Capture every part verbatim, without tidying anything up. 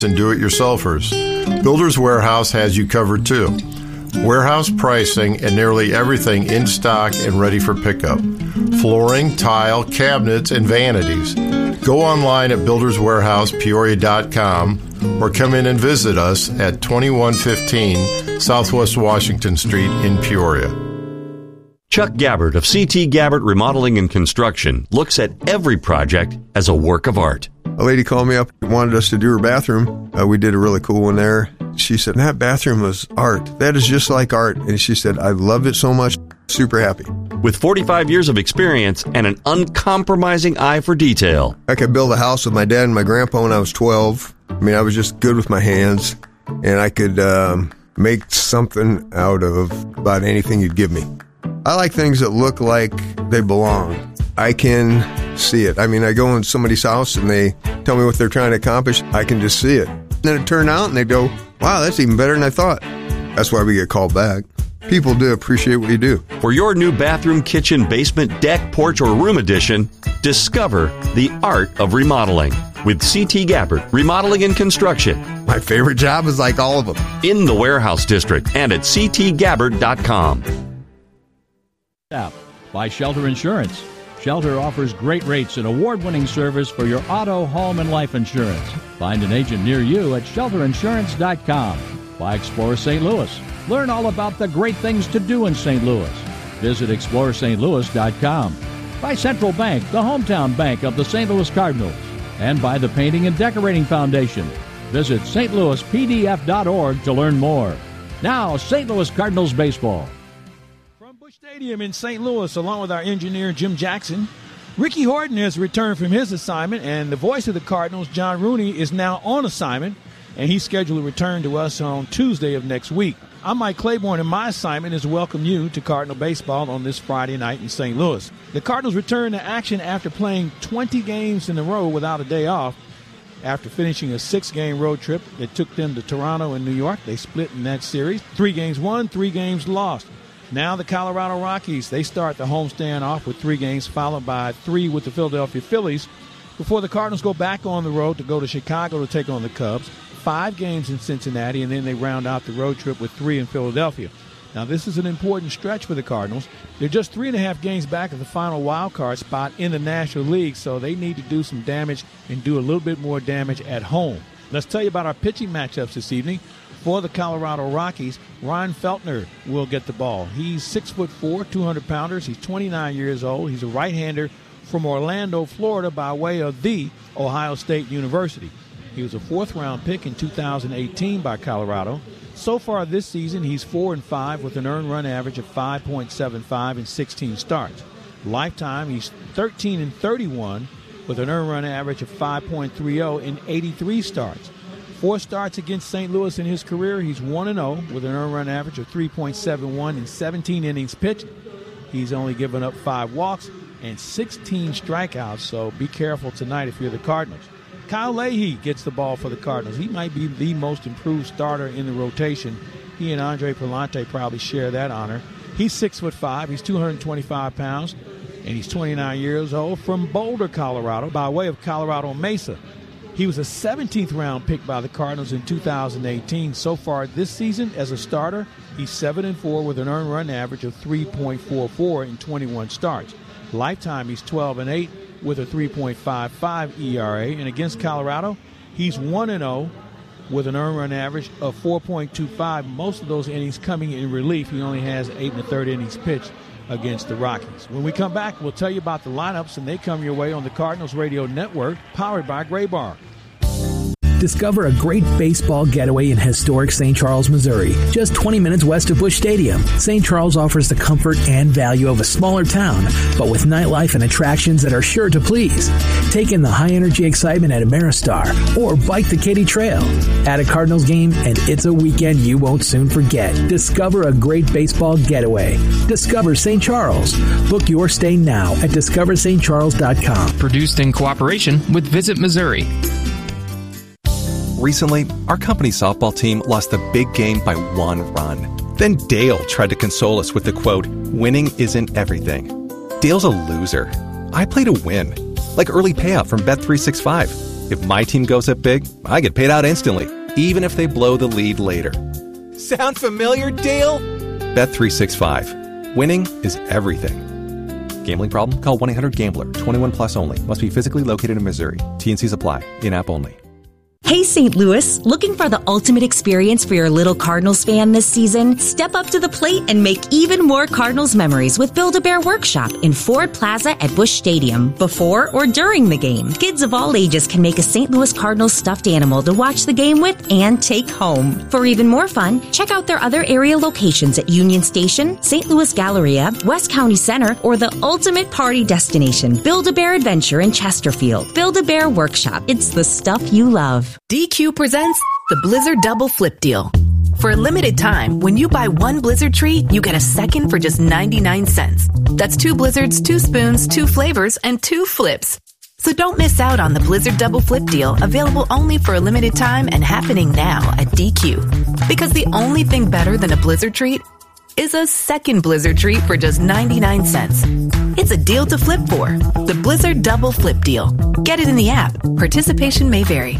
and do-it-yourselfers. Builders Warehouse has you covered too. Warehouse pricing and nearly everything in stock and ready for pickup. Flooring, tile, cabinets, and vanities. Go online at builders warehouse peoria dot com or come in and visit us at twenty-one fifteen Southwest Washington Street in Peoria. Chuck Gabbard of C T Gabbard Remodeling and Construction looks at every project as a work of art. A lady called me up and wanted us to do her bathroom. Uh, we did a really cool one there. She said, that bathroom was art. That is just like art. And she said, I loved it so much. Super happy. With forty-five years of experience and an uncompromising eye for detail. I could build a house with my dad and my grandpa when I was twelve. I mean, I was just good with my hands. And I could um, make something out of about anything you'd give me. I like things that look like they belong. I can see it. I mean, I go in somebody's house and they tell me what they're trying to accomplish. I can just see it. Then it turned out and they go, wow, that's even better than I thought. That's why we get called back. People do appreciate what you do. For your new bathroom, kitchen, basement, deck, porch, or room addition, discover the art of remodeling with C T Gabbard Remodeling and Construction. My favorite job is like all of them. In the Warehouse District and at c t gabbard dot com. By Shelter Insurance. Shelter offers great rates and award-winning service for your auto, home, and life insurance. Find an agent near you at shelter insurance dot com. By Explore Saint Louis. Learn all about the great things to do in Saint Louis. Visit explore st louis dot com. By Central Bank, the hometown bank of the Saint Louis Cardinals. And by the Painting and Decorating Foundation. Visit s t louis p d f dot org to learn more. Now, Saint Louis Cardinals baseball. Stadium in Saint Louis, along with our engineer Jim Jackson. Ricky Horton has returned from his assignment, and the voice of the Cardinals, John Rooney, is now on assignment, and he's scheduled to return to us on Tuesday of next week. I'm Mike Claiborne, and my assignment is to welcome you to Cardinal baseball on this Friday night in Saint Louis. The Cardinals return to action after playing twenty games in a row without a day off. After finishing a six-game road trip that took them to Toronto and New York, they split in that series. Three games won, three games lost. Now the Colorado Rockies, they start the homestand off with three games, followed by three with the Philadelphia Phillies, before the Cardinals go back on the road to go to Chicago to take on the Cubs. Five games in Cincinnati, and then they round out the road trip with three in Philadelphia. Now, this is an important stretch for the Cardinals. They're just three and a half games back of the final wild card spot in the National League, so they need to do some damage and do a little bit more damage at home. Let's tell you about our pitching matchups this evening. For the Colorado Rockies, Ryan Feltner will get the ball. He's six foot four, two hundred pounders. He's twenty-nine years old. He's a right-hander from Orlando, Florida, by way of the Ohio State University. He was a fourth-round pick in two thousand eighteen by Colorado. So far this season, he's four and five with an earned run average of five point seven five in sixteen starts. Lifetime, he's thirteen and thirty-one with an earned run average of five point three oh in eighty-three starts. Four starts against Saint Louis in his career. He's one and oh with an earned run average of three point seven one in seventeen innings pitched. He's only given up five walks and sixteen strikeouts, so be careful tonight if you're the Cardinals. Kyle Leahy gets the ball for the Cardinals. He might be the most improved starter in the rotation. He and Andre Palante probably share that honor. He's six foot five. He's two hundred twenty-five pounds, and he's twenty-nine years old from Boulder, Colorado, by way of Colorado Mesa. He was a seventeenth round pick by the Cardinals in two thousand eighteen. So far this season as a starter, he's seven and four with an earned run average of three point four four in twenty-one starts. Lifetime, he's twelve and eight with a three point five five E R A. And against Colorado, he's one and oh with an earned run average of four point two five. Most of those innings coming in relief. He only has eight and a third innings pitched against the Rockies. When we come back, we'll tell you about the lineups, and they come your way on the Cardinals Radio Network, powered by Gray Bar. Discover a great baseball getaway in historic Saint Charles, Missouri, just twenty minutes west of Busch Stadium. Saint Charles offers the comfort and value of a smaller town, but with nightlife and attractions that are sure to please. Take in the high-energy excitement at Ameristar or bike the Katy Trail. Add a Cardinals game, and it's a weekend you won't soon forget. Discover a great baseball getaway. Discover Saint Charles. Book your stay now at discover st charles dot com. Produced in cooperation with Visit Missouri. Recently, our company softball team lost a big game by one run. Then Dale tried to console us with the quote, "Winning isn't everything." Dale's a loser. I play to win, like early payout from Bet three sixty-five. If my team goes up big, I get paid out instantly, even if they blow the lead later. Sound familiar, Dale? Bet three sixty-five. Winning is everything. Gambling problem? Call one eight hundred gambler. twenty-one plus only. Must be physically located in Missouri. T and Cs apply. In-app only. Hey, Saint Louis, looking for the ultimate experience for your little Cardinals fan this season? Step up to the plate and make even more Cardinals memories with Build-A-Bear Workshop in Ford Plaza at Busch Stadium, before or during the game. Kids of all ages can make a Saint Louis Cardinals stuffed animal to watch the game with and take home. For even more fun, check out their other area locations at Union Station, Saint Louis Galleria, West County Center, or the ultimate party destination, Build-A-Bear Adventure in Chesterfield. Build-A-Bear Workshop. It's the stuff you love. D Q presents the Blizzard Double Flip Deal. For a limited time, when you buy one Blizzard treat, you get a second for just ninety-nine cents. That's two Blizzards, two spoons, two flavors, and two flips. So don't miss out on the Blizzard Double Flip Deal, available only for a limited time and happening now at D Q. Because the only thing better than a Blizzard treat is a second Blizzard treat for just ninety-nine cents. It's a deal to flip for. The Blizzard Double Flip Deal. Get it in the app. Participation may vary.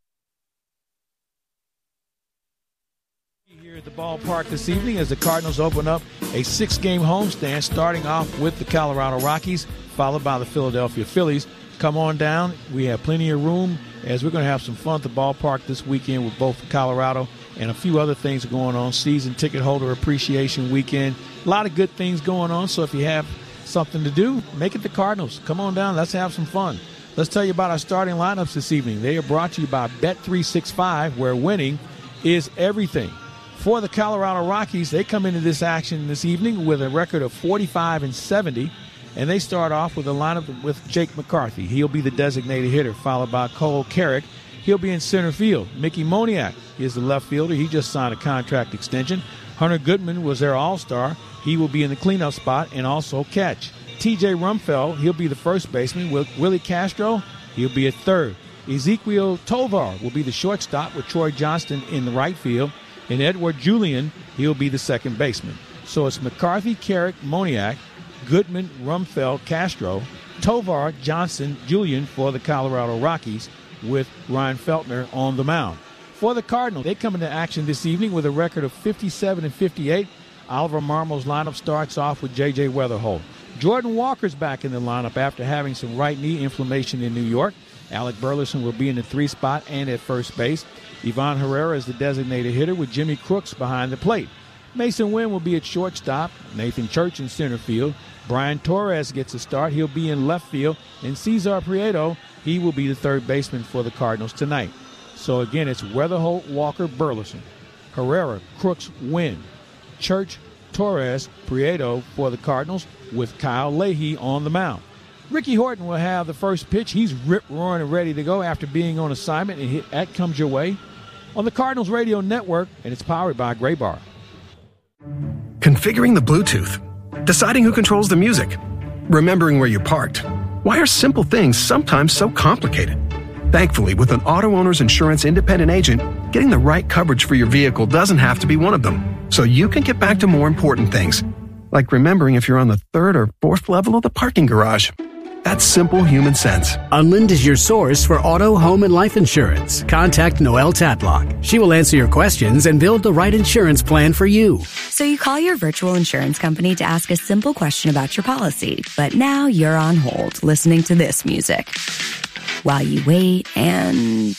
At the ballpark this evening as the Cardinals open up a six-game homestand, starting off with the Colorado Rockies, followed by the Philadelphia Phillies. Come on down. We have plenty of room as we're going to have some fun at the ballpark this weekend with both Colorado and a few other things going on. Season ticket holder appreciation weekend. A lot of good things going on, so if you have something to do, make it the Cardinals. Come on down. Let's have some fun. Let's tell you about our starting lineups this evening. They are brought to you by Bet three sixty-five, where winning is everything. For the Colorado Rockies, they come into this action this evening with a record of forty-five and seventy, and they start off with a lineup with Jake McCarthy. He'll be the designated hitter, followed by Cole Carrick. He'll be in center field. Mickey Moniak is the left fielder. He just signed a contract extension. Hunter Goodman was their all-star. He will be in the cleanup spot and also catch. T J Rumfeld, he'll be the first baseman. Willie Castro, he'll be at third. Ezequiel Tovar will be the shortstop with Troy Johnston in the right field. And Edward Julian, he'll be the second baseman. So it's McCarthy, Carrick, Moniak, Goodman, Rumfeld, Castro, Tovar, Johnson, Julian for the Colorado Rockies, with Ryan Feltner on the mound. For the Cardinals, they come into action this evening with a record of fifty-seven and fifty-eight. Oliver Marmo's lineup starts off with J J Weatherholt. Jordan Walker's back in the lineup after having some right knee inflammation in New York. Alec Burleson will be in the three spot and at first base. Ivan Herrera is the designated hitter with Jimmy Crooks behind the plate. Mason Wynn will be at shortstop. Nathan Church in center field. Brian Torres gets a start. He'll be in left field. And Cesar Prieto, he will be the third baseman for the Cardinals tonight. So again, it's Weatherholt, Walker, Burleson, Herrera, Crooks, Wynn, Church, Torres, Prieto for the Cardinals with Kyle Leahy on the mound. Ricky Horton will have the first pitch. He's rip-roaring and ready to go after being on assignment, and hit, that comes your way on the Cardinals Radio Network, and it's powered by Gray Bar. Configuring the Bluetooth, deciding who controls the music, remembering where you parked. Why are simple things sometimes so complicated? Thankfully, with an Auto Owners Insurance independent agent, getting the right coverage for your vehicle doesn't have to be one of them, so you can get back to more important things, like remembering if you're on the third or fourth level of the parking garage. That's simple human sense. Unlind is your source for auto, home, and life insurance. Contact Noelle Tatlock. She will answer your questions and build the right insurance plan for you. So you call your virtual insurance company to ask a simple question about your policy, but now you're on hold listening to this music while you wait and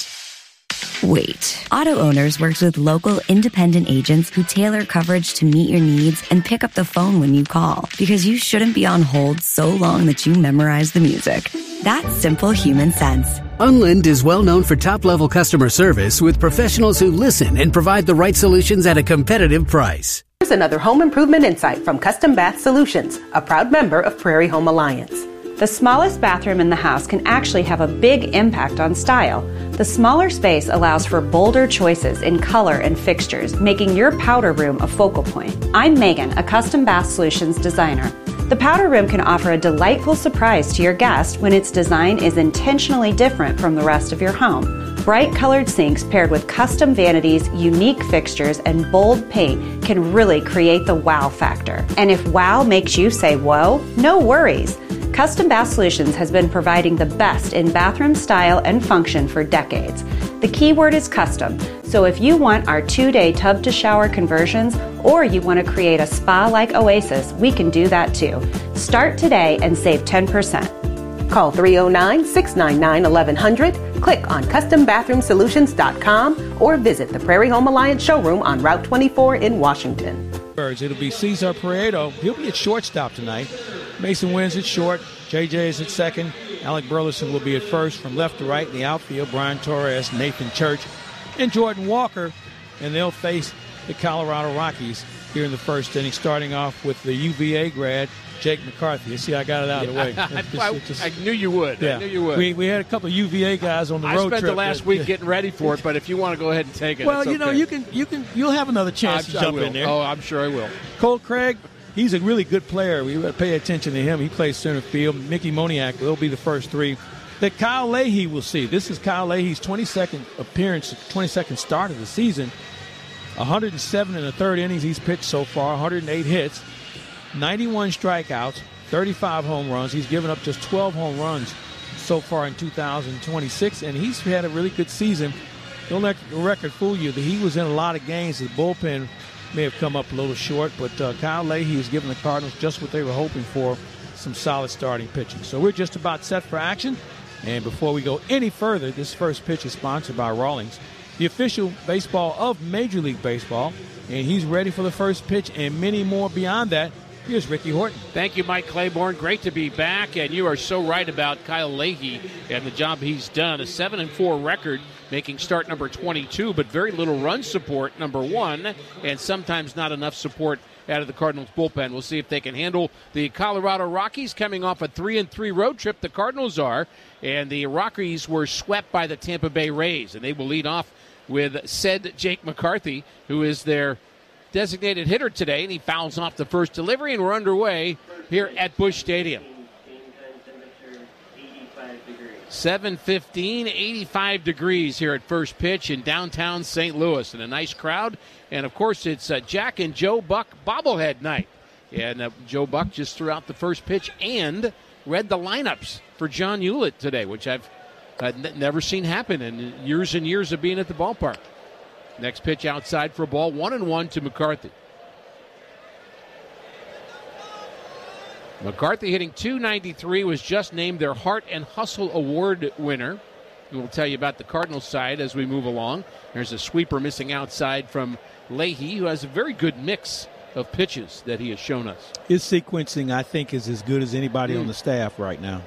wait. Auto Owners works with local independent agents who tailor coverage to meet your needs and pick up the phone when you call, because you shouldn't be on hold so long that you memorize the music. That's simple human sense. Unlind is well known for top-level customer service with professionals who listen and provide the right solutions at a competitive price. Here's another home improvement insight from Custom Bath Solutions, a proud member of Prairie Home Alliance. The smallest bathroom in the house can actually have a big impact on style. The smaller space allows for bolder choices in color and fixtures, making your powder room a focal point. I'm Megan, a Custom Bath Solutions designer. The powder room can offer a delightful surprise to your guest when its design is intentionally different from the rest of your home. Bright colored sinks paired with custom vanities, unique fixtures, and bold paint can really create the wow factor. And if wow makes you say whoa, no worries. Custom Bath Solutions has been providing the best in bathroom style and function for decades. The key word is custom, so if you want our two-day tub-to-shower conversions or you want to create a spa-like oasis, we can do that too. Start today and save ten percent. Call three oh nine, six nine nine, eleven hundred, click on custom bathroom solutions dot com, or visit the Prairie Home Alliance showroom on Route twenty-four in Washington. It'll be Cesar Prieto. He'll be at shortstop tonight. Mason Wins at short. J J is at second. Alec Burleson will be at first. From left to right in the outfield, Brian Torres, Nathan Church, and Jordan Walker. And they'll face the Colorado Rockies here in the first inning, starting off with the U V A grad, Jake McCarthy. You see, I got it out of the way. I, I, I knew you would. Yeah. I knew you would. We, we had a couple of U V A guys on the I road trip. I spent the last that, week yeah. getting ready for it, but if you want to go ahead and take it, well, it's you know, okay. you can, you can, you'll have another chance I'm, to jump I will. in there. Oh, I'm sure I will. Cole Craig, he's a really good player. We better pay attention to him. He plays center field. Mickey Moniak will be the first three that Kyle Leahy will see. This is Kyle Leahy's twenty-second appearance, twenty-second start of the season. one hundred seven in the third innings he's pitched so far, one hundred eight hits, ninety-one strikeouts, thirty-five home runs. He's given up just twelve home runs so far in two thousand twenty-six, and he's had a really good season. Don't let the record fool you. He was in a lot of games. His bullpen may have come up a little short, but uh, Kyle Leahy has given the Cardinals just what they were hoping for, some solid starting pitching. So we're just about set for action. And before we go any further, this first pitch is sponsored by Rawlings, the official baseball of Major League Baseball. And he's ready for the first pitch and many more beyond that. Here's Ricky Horton. Thank you, Mike Claiborne. Great to be back. And you are so right about Kyle Leahy and the job he's done. A seven and four record, making start number twenty-two, but very little run support, number one, and sometimes not enough support out of the Cardinals bullpen. We'll see if they can handle the Colorado Rockies coming off a three and three road trip. The Cardinals are, and the Rockies were swept by the Tampa Bay Rays, and they will lead off with said Jake McCarthy, who is their designated hitter today, and he fouls off the first delivery, and we're underway here at Busch Stadium. seven fifteen, eighty-five degrees here at first pitch in downtown Saint Louis, and a nice crowd. And, of course, it's uh, Jack and Joe Buck bobblehead night. And uh, Joe Buck just threw out the first pitch and read the lineups for John Hewlett today, which I've uh, n- never seen happen in years and years of being at the ballpark. Next pitch outside for a ball, one and one to McCarthy. McCarthy hitting two ninety-three, was just named their Heart and Hustle Award winner. We'll tell you about the Cardinals side as we move along. There's a sweeper missing outside from Leahy, who has a very good mix of pitches that he has shown us. His sequencing, I think, is as good as anybody mm. on the staff right now.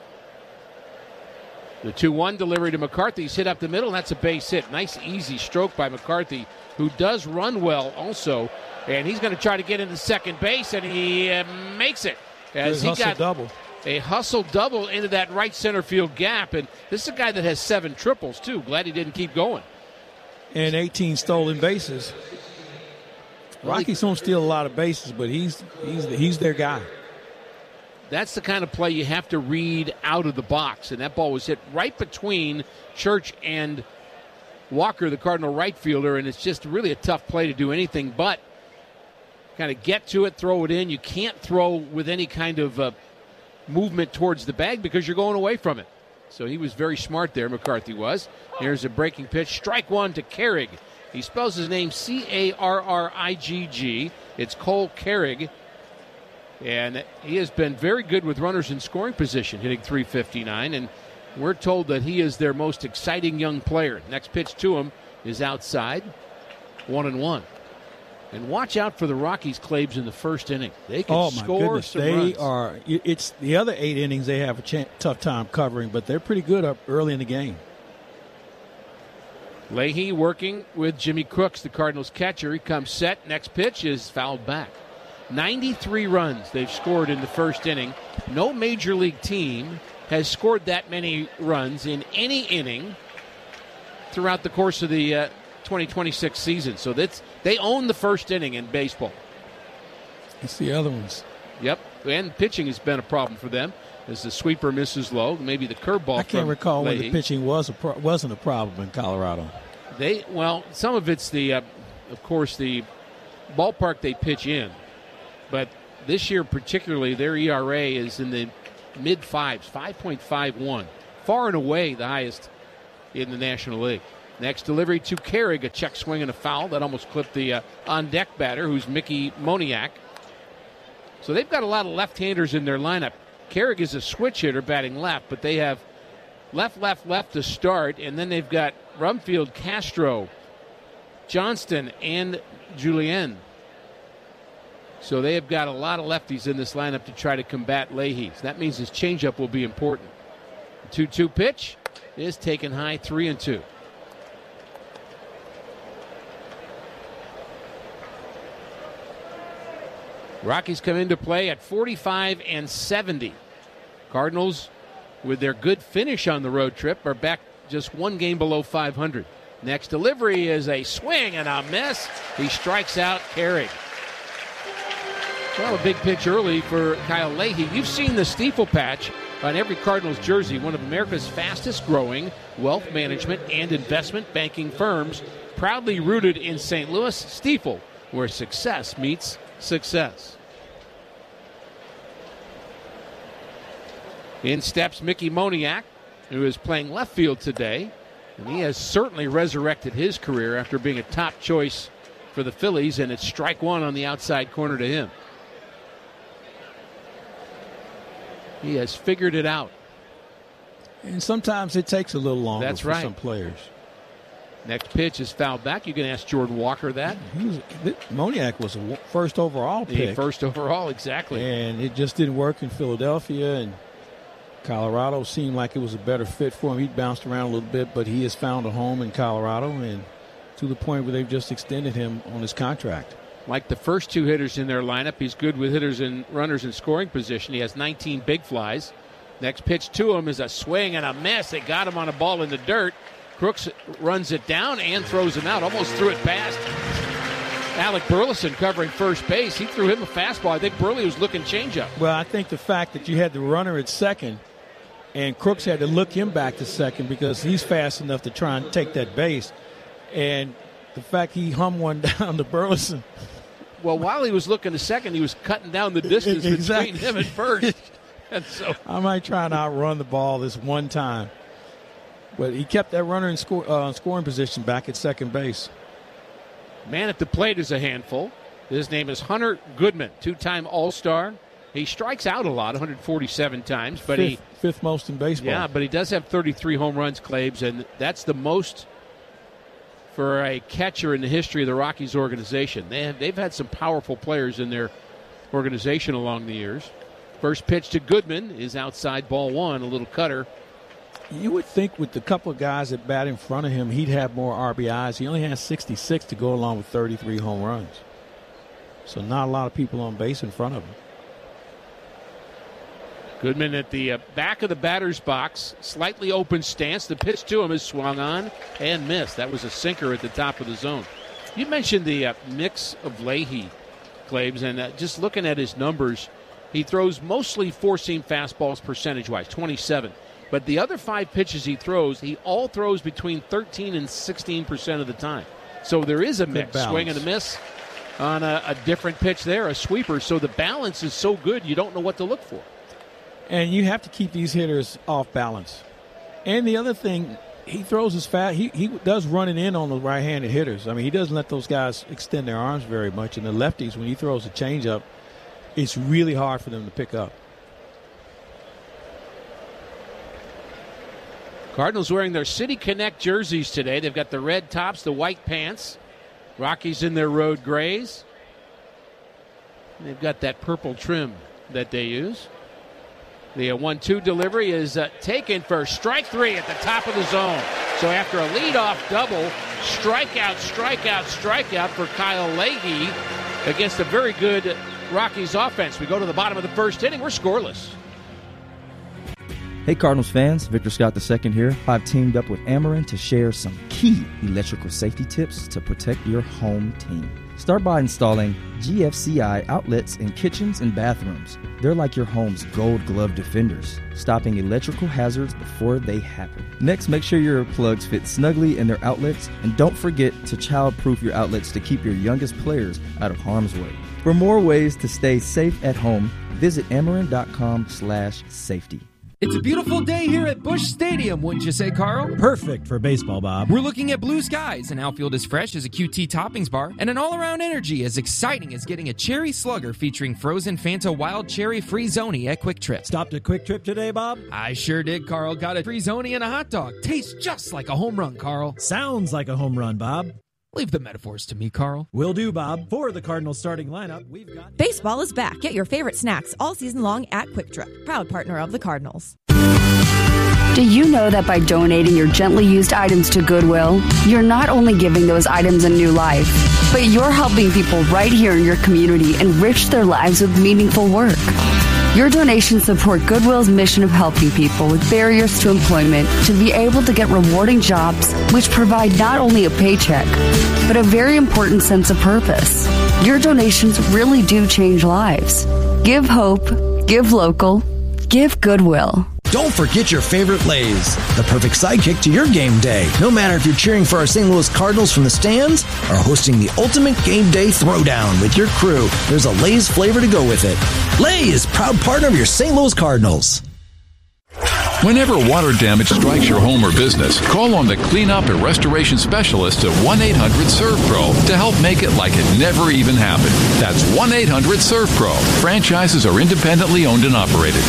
The two one delivery to McCarthy. He's hit up the middle, and that's a base hit. Nice, easy stroke by McCarthy, who does run well also. And he's going to try to get into second base, and he uh, makes it. As Good he hustle got double. A hustle double into that right center field gap. And this is a guy that has seven triples, too. Glad he didn't keep going. And eighteen stolen bases. Rockies don't steal a lot of bases, but he's he's he's their guy. That's the kind of play you have to read out of the box. And that ball was hit right between Church and Walker, the Cardinal right fielder, and it's just really a tough play to do anything but kind of get to it, throw it in. You can't throw with any kind of uh, movement towards the bag because you're going away from it. So he was very smart there, McCarthy was. Here's a breaking pitch. Strike one to Carrig. He spells his name C A R R I G G. It's Cole Carrig. And he has been very good with runners in scoring position, hitting three fifty-nine. And we're told that he is their most exciting young player. Next pitch to him is outside. One and one. And watch out for the Rockies, Claibs, in the first inning. They can oh my score goodness. some they runs. are. It's the other eight innings they have a ch- tough time covering, but they're pretty good up early in the game. Leahy working with Jimmy Crooks, the Cardinals catcher. He comes set. Next pitch is fouled back. ninety-three runs they've scored in the first inning. No major league team has scored that many runs in any inning throughout the course of the uh, twenty twenty-six season. So that's they own the first inning in baseball. It's the other ones. Yep, and pitching has been a problem for them as the sweeper misses low. Maybe the curveball. I can't from recall Leahy. when the pitching was a pro- wasn't a problem in Colorado. They well, some of it's the, uh, of course, the ballpark they pitch in, but this year particularly, their E R A is in the mid fives, five point five one. Far and away the highest in the National League. Next delivery to Carrig, a check swing and a foul. That almost clipped the uh, on-deck batter, who's Mickey Moniak. So they've got a lot of left-handers in their lineup. Carrig is a switch hitter batting left, but they have left, left, left to start, and then they've got Rumfield, Castro, Johnston, and Julien. So they have got a lot of lefties in this lineup to try to combat Leahy. So that means his changeup will be important. two two pitch is taken high, three and two. Rockies come into play at forty-five and seventy. Cardinals, with their good finish on the road trip, are back just one game below five hundred. Next delivery is a swing and a miss. He strikes out Carrig. Well, a big pitch early for Kyle Leahy. You've seen the Stiefel patch on every Cardinals jersey, one of America's fastest growing wealth management and investment banking firms, proudly rooted in Saint Louis. Stiefel, where success meets success. In steps Mickey Moniak, who is playing left field today, and he has certainly resurrected his career after being a top choice for the Phillies, and it's strike one on the outside corner to him. He has figured it out. And sometimes it takes a little longer That's for right. some players. Next pitch is fouled back. You can ask Jordan Walker that. He was, Moniak was a first overall pick. The first overall, exactly. And it just didn't work in Philadelphia, and Colorado seemed like it was a better fit for him. He bounced around a little bit, but he has found a home in Colorado, and to the point where they've just extended him on his contract. Like the first two hitters in their lineup, he's good with hitters and runners in scoring position. He has nineteen big flies. Next pitch to him is a swing and a miss. They got him on a ball in the dirt. Crooks runs it down and throws him out. Almost threw it past Alec Burleson covering first base. He threw him a fastball. I think Burley was looking changeup. Well, I think the fact that you had the runner at second and Crooks had to look him back to second because he's fast enough to try and take that base. And the fact he hummed one down to Burleson. Well, while he was looking to second, he was cutting down the distance exactly. between him and first. And so I might try and outrun the ball this one time. But he kept that runner in score, uh, scoring position back at second base. Man at the plate is a handful. His name is Hunter Goodman, two-time All-Star. He strikes out a lot, one hundred forty-seven times, but fifth, he fifth most in baseball. Yeah, but he does have thirty-three home runs, Claves, and that's the most for a catcher in the history of the Rockies organization. They have, they've had some powerful players in their organization along the years. First pitch to Goodman is outside, ball one, a little cutter. You would think with the couple of guys that bat in front of him, he'd have more R B Is. He only has sixty-six to go along with thirty-three home runs. So not a lot of people on base in front of him. Goodman at the uh, back of the batter's box, slightly open stance. The pitch to him is swung on and missed. That was a sinker at the top of the zone. You mentioned the uh, mix of Leahy, Claves, and uh, just looking at his numbers, he throws mostly four-seam fastballs percentage-wise, twenty-seven. But the other five pitches he throws, he all throws between thirteen and sixteen percent of the time. So there is a mix, swing and a miss on a, a different pitch there, a sweeper. So the balance is so good, you don't know what to look for. And you have to keep these hitters off balance. And the other thing, he throws his fast. He he does run it in on the right-handed hitters. I mean, he doesn't let those guys extend their arms very much. And the lefties, when he throws a changeup, it's really hard for them to pick up. Cardinals wearing their City Connect jerseys today. They've got the red tops, the white pants. Rockies in their road grays. And they've got that purple trim that they use. The one two delivery is uh, taken for strike three at the top of the zone. So after a leadoff double, strikeout, strikeout, strikeout for Kyle Leahy against a very good Rockies offense. We go to the bottom of the first inning. We're scoreless. Hey Cardinals fans, Victor Scott the second here. I've teamed up with Ameren to share some key electrical safety tips to protect your home team. Start by installing G F C I outlets in kitchens and bathrooms. They're like your home's gold glove defenders, stopping electrical hazards before they happen. Next, make sure your plugs fit snugly in their outlets, and don't forget to child-proof your outlets to keep your youngest players out of harm's way. For more ways to stay safe at home, visit Ameren.com slash safety. It's a beautiful day here at Busch Stadium, wouldn't you say, Carl? Perfect for baseball, Bob. We're looking at blue skies, an outfield as fresh as a Q T toppings bar, and an all-around energy as exciting as getting a cherry slugger featuring frozen Fanta Wild Cherry Free-Zoni at Quick Trip. Stopped at Quick Trip today, Bob? I sure did, Carl. Got a Free-Zoni and a hot dog. Tastes just like a home run, Carl. Sounds like a home run, Bob. Leave the metaphors to me, Carl. Will do, Bob. For the Cardinals starting lineup, we've got... Baseball is back. Get your favorite snacks all season long at Quick Trip, proud partner of the Cardinals. Do you know that by donating your gently used items to Goodwill, you're not only giving those items a new life, but you're helping people right here in your community enrich their lives with meaningful work? Your donations support Goodwill's mission of helping people with barriers to employment to be able to get rewarding jobs which provide not only a paycheck, but a very important sense of purpose. Your donations really do change lives. Give hope, give local, give Goodwill. Don't forget your favorite Lay's, the perfect sidekick to your game day. No matter if you're cheering for our Saint Louis Cardinals from the stands or hosting the ultimate game day throwdown with your crew, there's a Lay's flavor to go with it. Lay's, proud partner of your Saint Louis Cardinals. Whenever water damage strikes your home or business, call on the cleanup and restoration specialists at one eight hundred serve pro to help make it like it never even happened. That's one eight hundred serve pro. Franchises are independently owned and operated.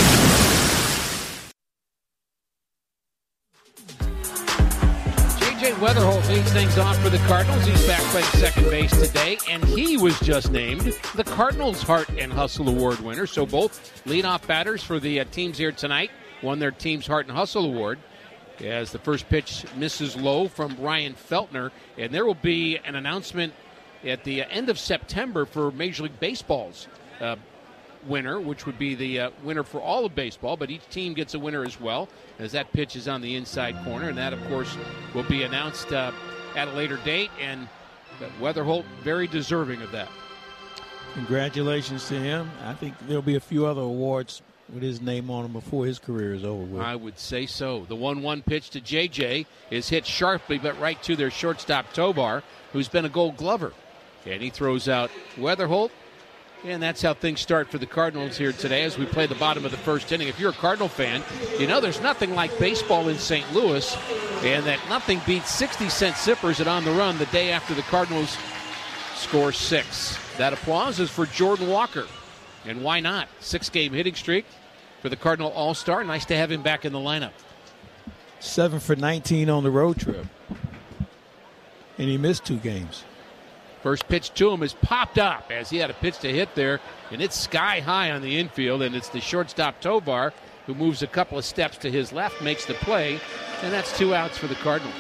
Weatherholt leads things off for the Cardinals. He's back playing second base today, and he was just named the Cardinals Heart and Hustle Award winner. So both leadoff batters for the uh, teams here tonight won their team's Heart and Hustle Award, as the first pitch misses low from Ryan Feltner. And there will be an announcement at the end of September for Major League Baseball's uh, winner, which would be the uh, winner for all of baseball, but each team gets a winner as well, as that pitch is on the inside corner, and that, of course, will be announced uh, at a later date, and Weatherholt very deserving of that. Congratulations to him. I think there'll be a few other awards with his name on them before his career is over with. I would say so. The one one pitch to J J is hit sharply, but right to their shortstop Tovar, who's been a Gold Glover. And he throws out Weatherholt. And that's how things start for the Cardinals here today as we play the bottom of the first inning. If you're a Cardinal fan, you know there's nothing like baseball in Saint Louis, and that nothing beats sixty cent sippers at On the Run the day after the Cardinals score six. That applause is for Jordan Walker. And why not? Six-game hitting streak for the Cardinal All-Star. Nice to have him back in the lineup. Seven for nineteen on the road trip. And he missed two games. First pitch to him is popped up as he had a pitch to hit there, and it's sky high on the infield, and it's the shortstop Tovar who moves a couple of steps to his left, makes the play, and that's two outs for the Cardinals.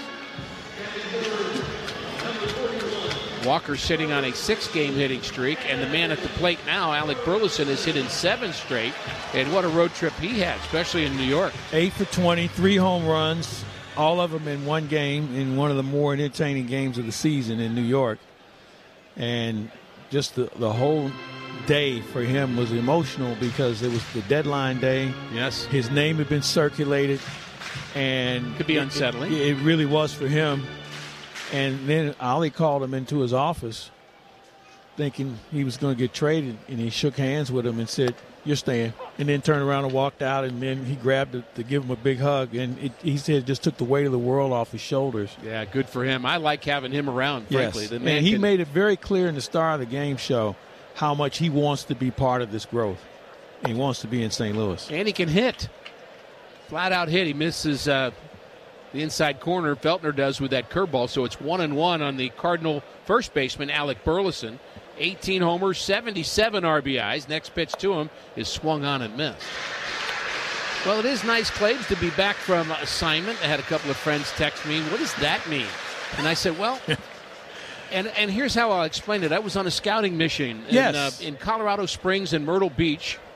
Walker sitting on a six-game hitting streak, and the man at the plate now, Alec Burleson, has hit in seven straight, and what a road trip he had, especially in New York. Eight for twenty, three home runs, all of them in one game, in one of the more entertaining games of the season in New York. And just the, the whole day for him was emotional because it was the deadline day. Yes. His name had been circulated. And could be unsettling. It, it really was for him. And then Ollie called him into his office thinking he was going to get traded. And he shook hands with him and said, "You're staying." And then turned around and walked out. And then he grabbed it to give him a big hug. And it, he said it just took the weight of the world off his shoulders. Yeah, good for him. I like having him around, frankly. Yes. The man and he can... made it very clear in the Star of the Game show how much he wants to be part of this growth. And he wants to be in Saint Louis. And he can hit. Flat out hit. He misses uh, the inside corner. Feltner does with that curveball. So it's one and one on the Cardinal first baseman, Alec Burleson. eighteen homers, seventy-seven R B Is. Next pitch to him is swung on and missed. Well, it is nice, Claves, to be back from assignment. I had a couple of friends text me, "What does that mean?" And I said, well, and and here's how I'll explain it. I was on a scouting mission in, yes. uh, in Colorado Springs and Myrtle Beach,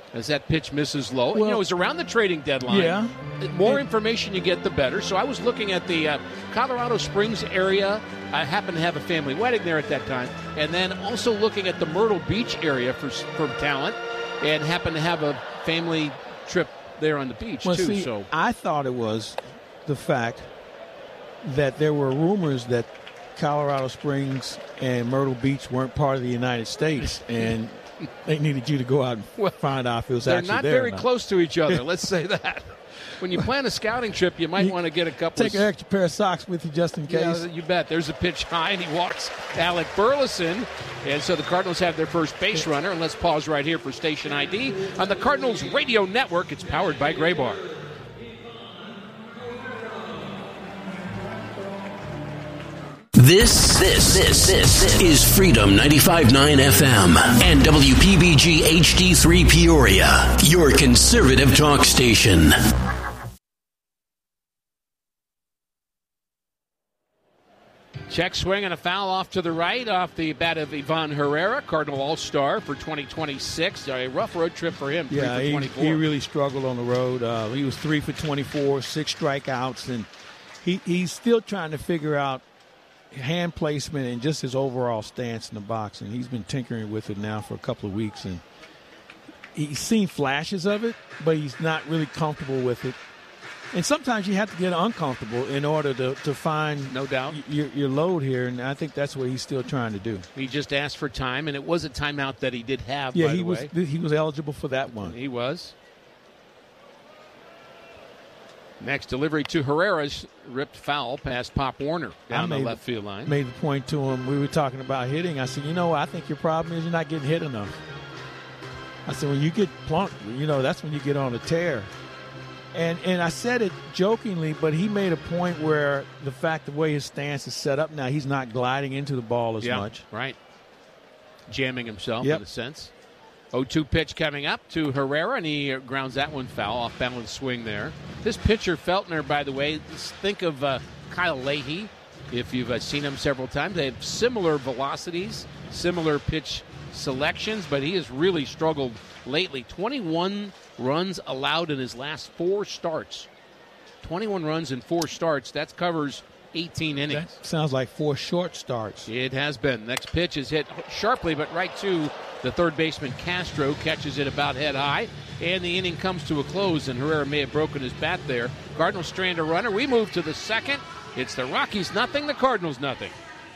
as that pitch misses low. Well, you know, it was around the trading deadline. Yeah. The more information you get, the better. So I was looking at the uh, Colorado Springs area. I happened to have a family wedding there at that time. And then also looking at the Myrtle Beach area for, for talent, and happened to have a family trip there on the beach, well, too. See, so I thought it was the fact that there were rumors that Colorado Springs and Myrtle Beach weren't part of the United States, and they needed you to go out and well, find out if it was they're actually not there. very or not. close to each other. Let's say that. When you plan a scouting trip, you might You want to get a couple. Take of, an extra pair of socks with you just in case. Yeah, you bet. There's a pitch high, and he walks Alec Burleson. And so the Cardinals have their first base runner. And let's pause right here for station I D on the Cardinals Radio Network. It's powered by Gray Bar. This, this, this, this is Freedom ninety-five point nine F M and W P B G H D three Peoria, your conservative talk station. Check swing and a foul off to the right off the bat of Ivan Herrera, Cardinal All-Star for twenty twenty-six. A rough road trip for him, Yeah, three for he, twenty-four. he really struggled on the road. Uh, he was three for twenty-four, six strikeouts, and he, he's still trying to figure out hand placement and just his overall stance in the box. And he's been tinkering with it now for a couple of weeks, and he's seen flashes of it, but he's not really comfortable with it. And sometimes you have to get uncomfortable in order to, to find no doubt your, your load here, and I think that's what he's still trying to do. He just asked for time, and it was a timeout that he did have. Yeah, by he the was way. he was eligible for that one. He was. Next delivery to Herrera's ripped foul past Pop Warner down the made, left field line. Made the point to him. We were talking about hitting. I said, you know, I think your problem is you're not getting hit enough. I said, when you get plunked, you know, that's when you get on a tear. And and I said it jokingly, but he made a point where the fact the way his stance is set up now, he's not gliding into the ball as yeah, much. Right. Jamming himself yep. in a sense. oh two pitch coming up to Herrera, and he grounds that one foul. Off-balance swing there. This pitcher, Feltner, by the way, think of uh, Kyle Leahy. If you've uh, seen him several times, they have similar velocities, similar pitch selections, but he has really struggled lately. twenty-one runs allowed in his last four starts. twenty-one runs in four starts. That covers eighteen innings. That sounds like four short starts. It has been. Next pitch is hit sharply, but right to the third baseman Castro, catches it about head high, and the inning comes to a close, and Herrera may have broken his bat there. Cardinals strand a runner. We move to the second. It's the Rockies nothing, the Cardinals nothing.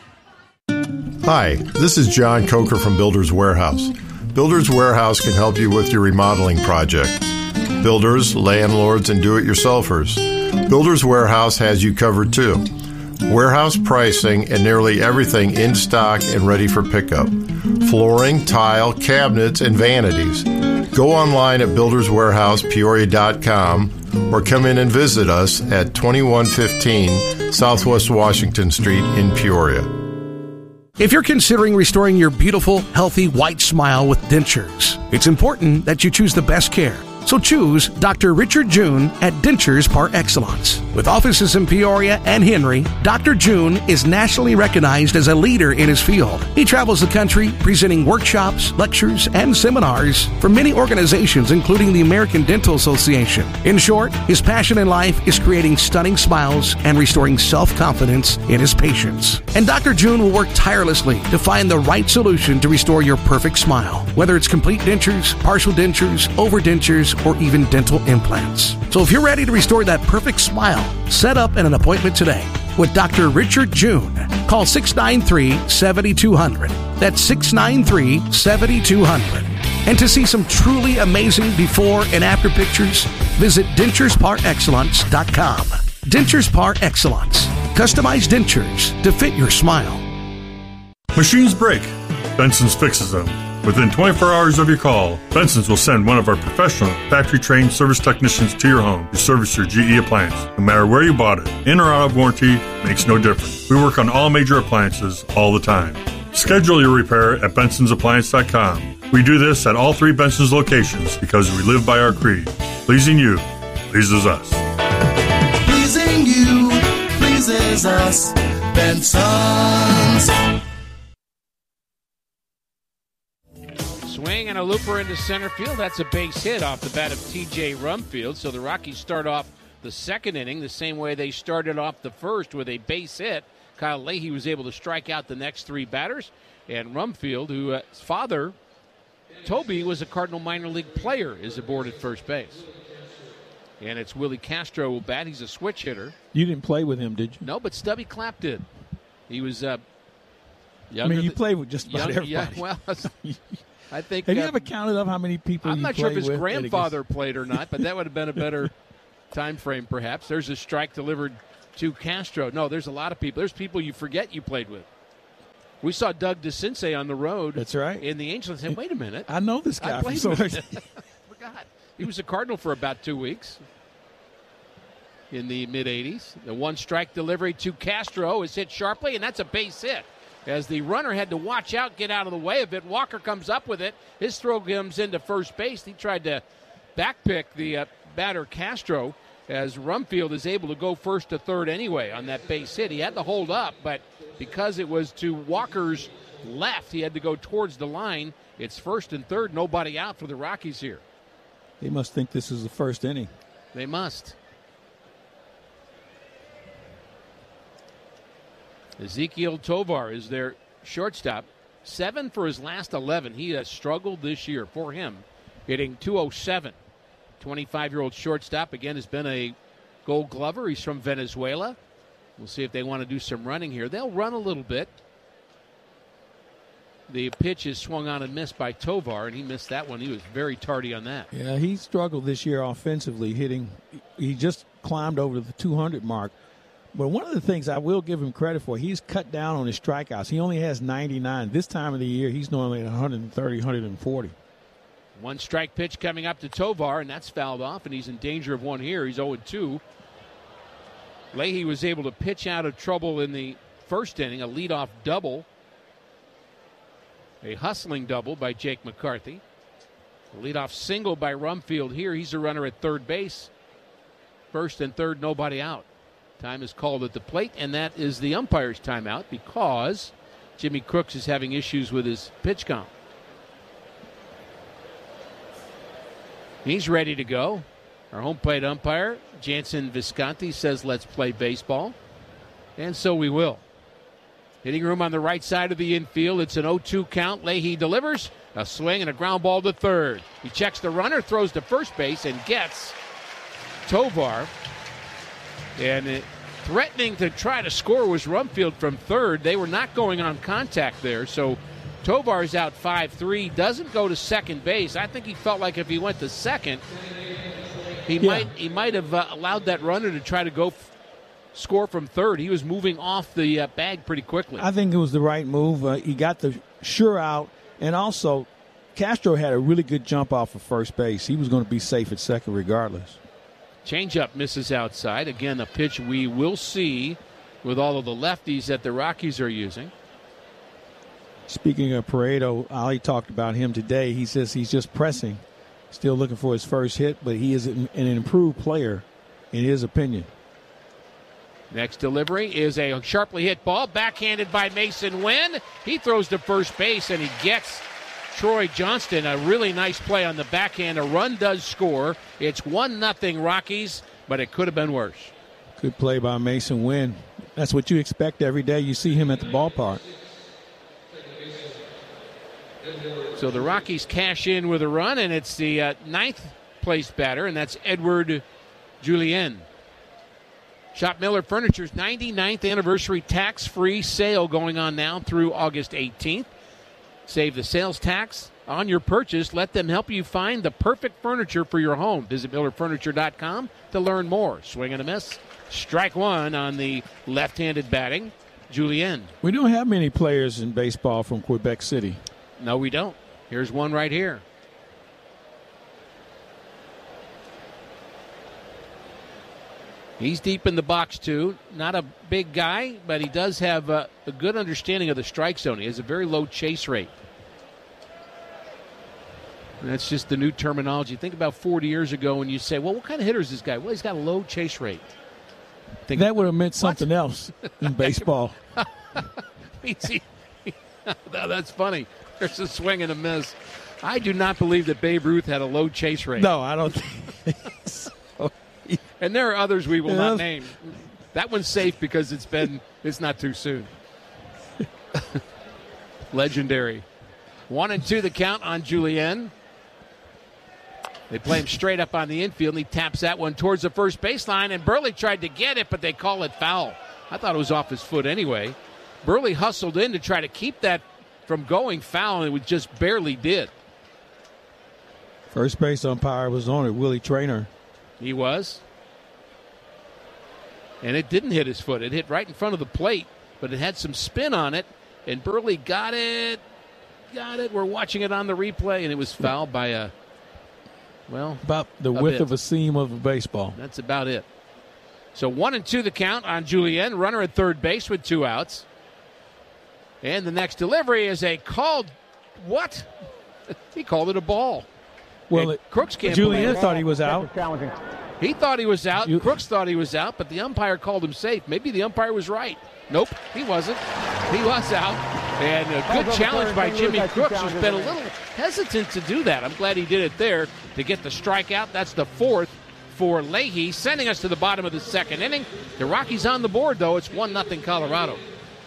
Hi, this is John Coker from Builders Warehouse. Builders Warehouse can help you with your remodeling project. Builders, landlords, and do-it-yourselfers. Builders Warehouse has you covered too. Warehouse pricing and nearly everything in stock and ready for pickup. Flooring, tile, cabinets, and vanities. Go online at builders warehouse peoria dot com or come in and visit us at twenty-one fifteen Southwest Washington Street in Peoria. If you're considering restoring your beautiful, healthy, white smile with dentures, it's important that you choose the best care. So choose Doctor Richard June at Dentures Par Excellence. With offices in Peoria and Henry, Doctor June is nationally recognized as a leader in his field. He travels the country presenting workshops, lectures, and seminars for many organizations, including the American Dental Association. In short, his passion in life is creating stunning smiles and restoring self-confidence in his patients. And Doctor June will work tirelessly to find the right solution to restore your perfect smile, whether it's complete dentures, partial dentures, overdentures, or even dental implants. So if you're ready to restore that perfect smile, set up an appointment today with Doctor Richard June. Call six nine three, seven two zero zero. That's six nine three, seven two zero zero. And to see some truly amazing before and after pictures, visit dentures par excellence dot com. Dentures Par Excellence. Customized dentures to fit your smile. Machines break. Benson's fixes them. Within twenty-four hours of your call, Benson's will send one of our professional, factory-trained service technicians to your home to service your G E appliance. No matter where you bought it, in or out of warranty, makes no difference. We work on all major appliances all the time. Schedule your repair at bensons appliance dot com. We do this at all three Benson's locations because we live by our creed. Pleasing you pleases us. Pleasing you pleases us. Benson's. Swing Swing and a looper into center field. That's a base hit off the bat of T J Rumfield. So the Rockies start off the second inning the same way they started off the first with a base hit. Kyle Leahy was able to strike out the next three batters. And Rumfield, whose uh, father, Toby, was a Cardinal minor league player, is aboard at first base. And it's Willie Castro will bat. He's a switch hitter. You didn't play with him, did you? No, but Stubby Clapp did. He was uh, I mean, you th- played with just about young, everybody. Yeah, well, I think. Have uh, you ever counted up how many people I'm you not sure if played his with grandfather played or not, but that would have been a better time frame, perhaps. There's a strike delivered to Castro. No, there's a lot of people. There's people you forget you played with. We saw Doug DeCinces on the road. That's right. In the Angels. And said, wait a minute. I know this guy I from played somewhere. with him. I forgot. He was a Cardinal for about two weeks in the mid-eighties. The one strike delivery to Castro is hit sharply, and that's a base hit. As the runner had to watch out, get out of the way of it. Walker comes up with it. His throw comes into first base. He tried to backpick the uh, batter Castro, as Rumfield is able to go first to third anyway on that base hit. He had to hold up, but because it was to Walker's left, he had to go towards the line. It's first and third, nobody out for the Rockies here. They must think this is the first inning. They must. Ezequiel Tovar is their shortstop. Seven for his last eleven. He has struggled this year for him, hitting two oh seven. twenty-five-year-old shortstop, again, has been a Gold Glover. He's from Venezuela. We'll see if they want to do some running here. They'll run a little bit. The pitch is swung on and missed by Tovar, and he missed that one. He was very tardy on that. Yeah, he struggled this year offensively, hitting. He just climbed over the two hundred mark. But one of the things I will give him credit for, he's cut down on his strikeouts. He only has ninety-nine. This time of the year, he's normally at one thirty, one forty. One strike pitch coming up to Tovar, and that's fouled off, and he's in danger of one here. He's oh two. Leahy was able to pitch out of trouble in the first inning, a leadoff double. A hustling double by Jake McCarthy. A leadoff single by Rumfield here. He's a runner at third base. First and third, nobody out. Time is called at the plate, and that is the umpire's timeout because Jimmy Crooks is having issues with his pitch count. He's ready to go. Our home plate umpire, Jansen Visconti, says let's play baseball. And so we will. Hitting room on the right side of the infield. It's an oh two count. Leahy delivers. A swing and a ground ball to third. He checks the runner, throws to first base, and gets Tovar. And it, threatening to try to score was Rumfield from third. They were not going on contact there. So Tovar's out five three. Doesn't go to second base. I think he felt like if he went to second, he Yeah. might he might have uh, allowed that runner to try to go f- score from third. He was moving off the uh, bag pretty quickly. I think it was the right move. Uh, he got the sure out, and also Castro had a really good jump off of first base. He was going to be safe at second regardless. Changeup misses outside. Again, a pitch we will see with all of the lefties that the Rockies are using. Speaking of Pareto, Ali talked about him today. He says he's just pressing, still looking for his first hit, but he is an an improved player in his opinion. Next delivery is a sharply hit ball, backhanded by Mason Wynn. He throws to first base, and he gets Troy Johnston. A really nice play on the backhand. A run does score. It's one nothing Rockies, but it could have been worse. Good play by Mason Wynn. That's what you expect every day you see him at the ballpark. So the Rockies cash in with a run, and it's the uh, ninth place batter, and that's Edward Julien. Shop Miller Furniture's ninety-ninth anniversary tax-free sale going on now through August eighteenth. Save the sales tax on your purchase. Let them help you find the perfect furniture for your home. Visit Miller Furniture dot com to learn more. Swing and a miss. Strike one on the left-handed batting, Julien. We don't have many players in baseball from Quebec City. No, we don't. Here's one right here. He's deep in the box, too. Not a big guy, but he does have a, a good understanding of the strike zone. He has a very low chase rate. And that's just the new terminology. Think about forty years ago when you say, well, what kind of hitter is this guy? Well, he's got a low chase rate. Think, that would have meant something what? else in baseball. That's funny. There's a swing and a miss I do not believe that Babe Ruth had a low chase rate. No, I don't think so. And there are others we will Yeah. not name. That one's safe because it's been it's not too soon. Legendary. One and two the count on Julien. They play him straight up on the infield, and he taps that one towards the first baseline, and Burley tried to get it, but they call it foul. I thought it was off his foot anyway. Burley hustled in to try to keep that from going foul, and it just barely did. First base umpire was on it, Willie Traynor. He was. And it didn't hit his foot. It hit right in front of the plate, but it had some spin on it, and Burley got it. Got it. We're watching it on the replay, and it was fouled by a, well, about the a width bit. of a seam of a baseball. That's about it. So one and two the count on Julien. Runner at third base with two outs. And the next delivery is a called, what? He called it a ball. Well, And it, Crooks can't Julien believe it. thought he was out. He thought he was out. Crooks thought he was out, but the umpire called him safe. Maybe the umpire was right. Nope, he wasn't. He was out. And a good challenge by Jimmy Crooks, who's been a little hesitant to do that. I'm glad he did it there to get the strikeout. That's the fourth for Leahy, sending us to the bottom of the second inning. The Rockies on the board, though. It's one nothing Colorado.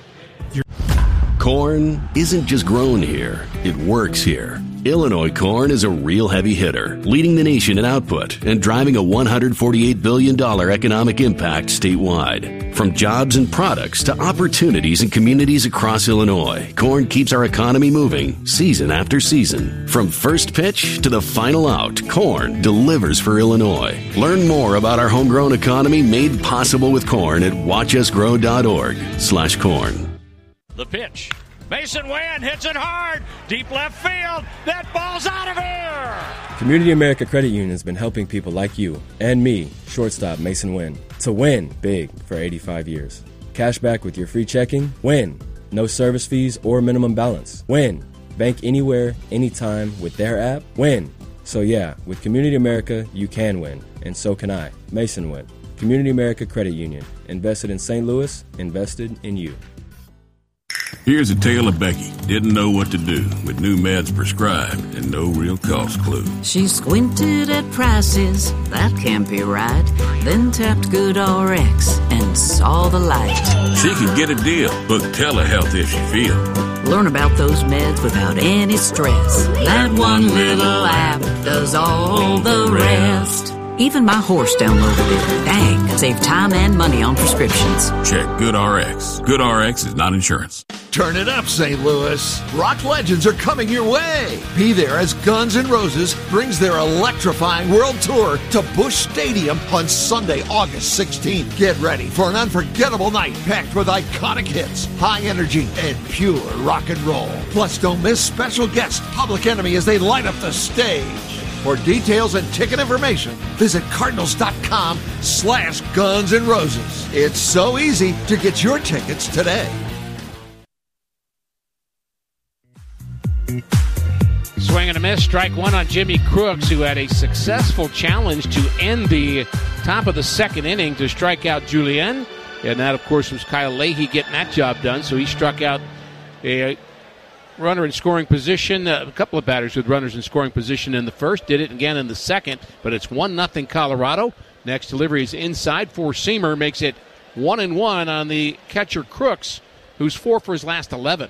Corn isn't just grown here, it works here. Illinois corn is a real heavy hitter, leading the nation in output and driving a one hundred forty-eight billion dollars economic impact statewide. From jobs and products to opportunities in communities across Illinois, corn keeps our economy moving season after season. From first pitch to the final out, corn delivers for Illinois. Learn more about our homegrown economy made possible with corn at watch us grow dot org slash corn. The pitch. Mason Wynn hits it hard. Deep left field. That ball's out of here. Community America Credit Union has been helping people like you and me, shortstop Mason Wynn, to win big for eighty-five years. Cash back with your free checking. Win. No service fees or minimum balance. Win. Bank anywhere, anytime with their app. Win. So yeah, with Community America, you can win. And so can I. Mason Wynn. Community America Credit Union. Invested in Saint Louis. Invested in you. Here's a tale of Becky. Didn't know what to do with new meds prescribed and no real cost clue. She squinted at prices, that can't be right. Then tapped GoodRx and saw the light. She can get a deal. Book telehealth if she feels. Learn about those meds without any stress. That one little app does all the rest. Even my horse downloaded it. Dang, save time and money on prescriptions. Check GoodRx. GoodRx is not insurance. Turn it up, Saint Louis. Rock legends are coming your way. Be there as Guns N' Roses brings their electrifying world tour to Busch Stadium on Sunday, August sixteenth. Get ready for an unforgettable night packed with iconic hits, high energy, and pure rock and roll. Plus, don't miss special guest Public Enemy as they light up the stage. For details and ticket information, visit cardinals.com slash Guns N' Roses. It's so easy to get your tickets today. Swing and a miss, strike one on Jimmy Crooks, who had a successful challenge to end the top of the second inning to strike out Julien. And that, of course, was Kyle Leahy getting that job done. So he struck out a runner in scoring position, a couple of batters with runners in scoring position in the first, did it again in the second, but it's one nothing Colorado. Next delivery is inside. Four-seamer makes it one and one on the catcher Crooks, who's four for his last eleven.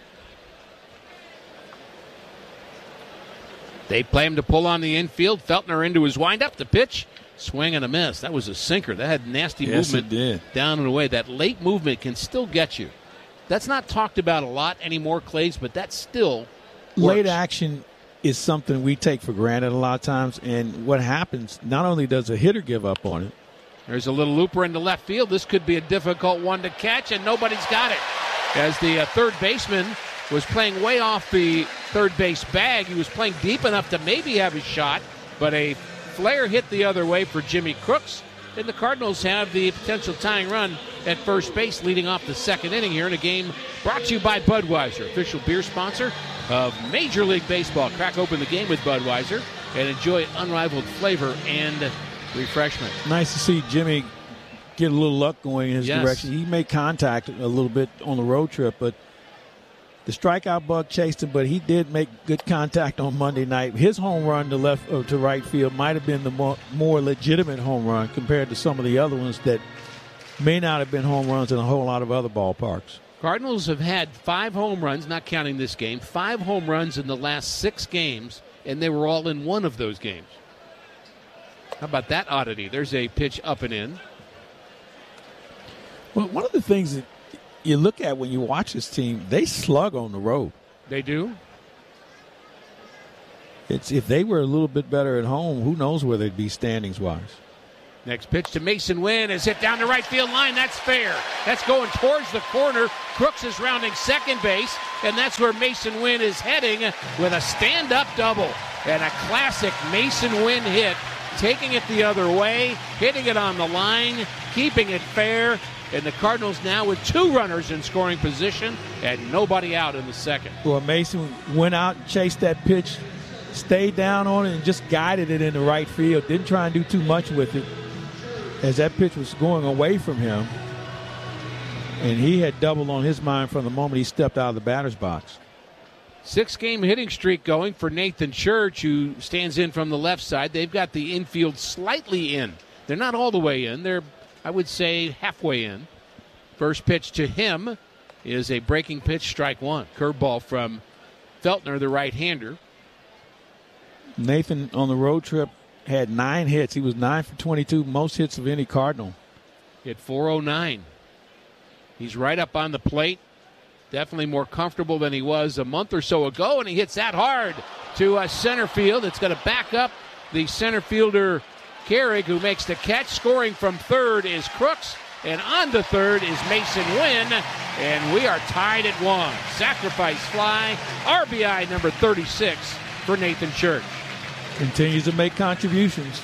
They play him to pull on the infield. Feltner into his windup. The pitch, swing and a miss. That was a sinker. That had nasty Yes, movement it did. down and away. That late movement can still get you. That's not talked about a lot anymore, Clays, but that still works. Late action is something we take for granted a lot of times, and what happens, not only does a hitter give up on it. There's a little looper into left field. This could be a difficult one to catch, and nobody's got it. As the uh, third baseman was playing way off the third base bag, he was playing deep enough to maybe have a shot, but a flare hit the other way for Jimmy Crooks. And the Cardinals have the potential tying run at first base leading off the second inning here in a game brought to you by Budweiser, official beer sponsor of Major League Baseball. Crack open the game with Budweiser and enjoy unrivaled flavor and refreshment. Nice to see Jimmy get a little luck going in his Yes. direction. He made contact a little bit on the road trip, but The strikeout bug chased him, but he did make good contact on Monday night. His home run to left uh, to right field might have been the more, more legitimate home run compared to some of the other ones that may not have been home runs in a whole lot of other ballparks. Cardinals have had five home runs, not counting this game, five home runs in the last six games, and they were all in one of those games. How about that oddity? There's a pitch up and in. Well, one of the things that you look at when you watch this team, they slug on the road. They do? It's if they were a little bit better at home, who knows where they'd be standings-wise. Next pitch to Mason Wynn is hit down the right field line. That's fair. That's going towards the corner. Crooks is rounding second base, and that's where Mason Wynn is heading with a stand-up double. And a classic Mason Wynn hit, taking it the other way, hitting it on the line, keeping it fair. And the Cardinals now with two runners in scoring position and nobody out in the second. Well, Mason went out and chased that pitch, stayed down on it, and just guided it into right field. Didn't try and do too much with it as that pitch was going away from him. And he had doubled on his mind from the moment he stepped out of the batter's box. Six-game hitting streak going for Nathan Church, who stands in from the left side. They've got the infield slightly in. They're not all the way in. They're, I would say, halfway in. First pitch to him is a breaking pitch, strike one. Curveball from Feltner, the right-hander. Nathan on the road trip had nine hits. He was nine for twenty-two, most hits of any Cardinal. Hit four oh nine. He's right up on the plate. Definitely more comfortable than he was a month or so ago, and he hits that hard to uh, center field. It's going to back up the center fielder, Carrig, who makes the catch. Scoring from third is Crooks, and on to third is Mason Wynn, and we are tied at one. Sacrifice fly, R B I number thirty-six for Nathan Church. Continues to make contributions.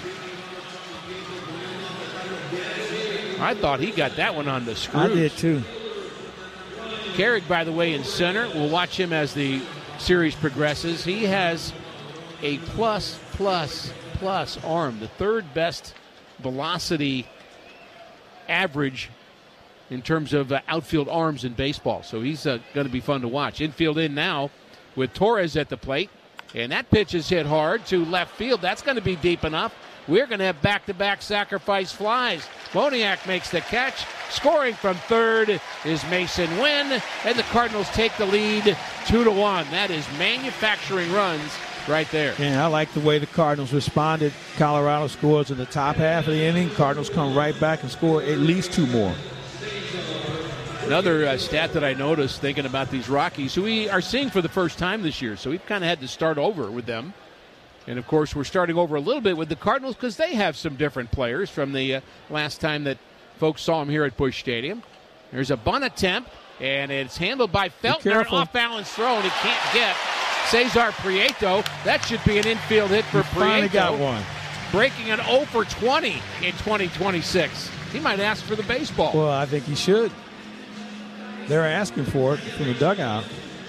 I thought he got that one on the screws. I did too. Carrig, by the way, in center. We'll watch him as the series progresses. He has a plus, plus, plus arm, the third best velocity average in terms of uh, outfield arms in baseball. So he's uh, going to be fun to watch. Infield in now with Torres at the plate. And that pitch is hit hard to left field. That's going to be deep enough. We're going to have back-to-back sacrifice flies. Moniak makes the catch. Scoring from third is Mason Wynn, and the Cardinals take the lead two to one. That is manufacturing runs right there. And I like the way the Cardinals responded. Colorado scores in the top half of the inning. Cardinals come right back and score at least two more. Another uh, stat that I noticed thinking about these Rockies, who we are seeing for the first time this year, so we've kind of had to start over with them. And, of course, we're starting over a little bit with the Cardinals because they have some different players from the uh, last time that folks saw them here at Busch Stadium. There's a bunt attempt, and it's handled by Feltner. An off-balance throw, and he can't get Cesar Prieto. That should be an infield hit for Prieto. Finally got one. Breaking an oh for twenty in twenty twenty-six. He might ask for the baseball. Well, I think he should. They're asking for it from the dugout.